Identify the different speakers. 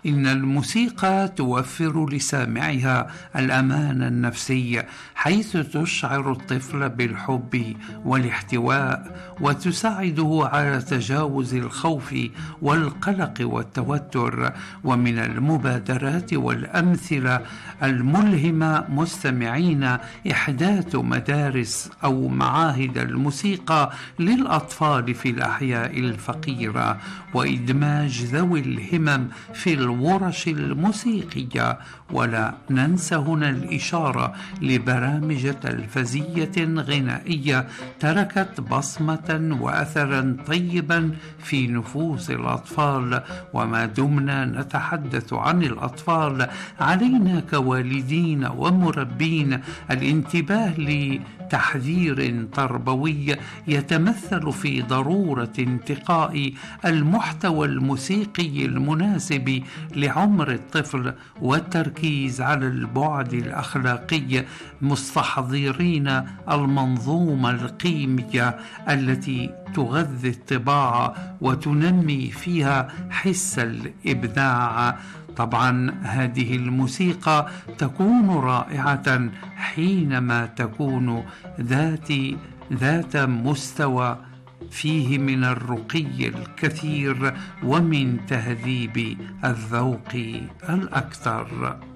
Speaker 1: إن الموسيقى توفر لسامعها الأمان النفسي، حيث تشعر الطفل بالحب والاحتواء، وتساعده على تجاوز الخوف والقلق والتوتر. ومن المبادرات والأمثلة الملهمة مستمعين إحداث مدارس أو معاهد الموسيقى للأطفال في الأحياء الفقيرة، وإدماج ذوي الهمم في الورش الموسيقية. ولا ننسى هنا الإشارة لبرامج تلفزية غنائية تركت بصمة وأثرا طيبا في نفوس الأطفال. وما دمنا نتحدث عن الأطفال، علينا كوالدين ومربين الانتباه لتحذير تربوي يتمثل في ضرورة انتقاء المحتوى الموسيقي المناسب لعمر الطفل، والتركيز على البعد الأخلاقي، مستحضرين المنظومة القيمية التي تغذي الطباع وتنمي فيها حس الإبداع. طبعا هذه الموسيقى تكون رائعة حينما تكون ذات مستوى فيه من الرقي الكثير ومن تهذيب الذوق الأكثر.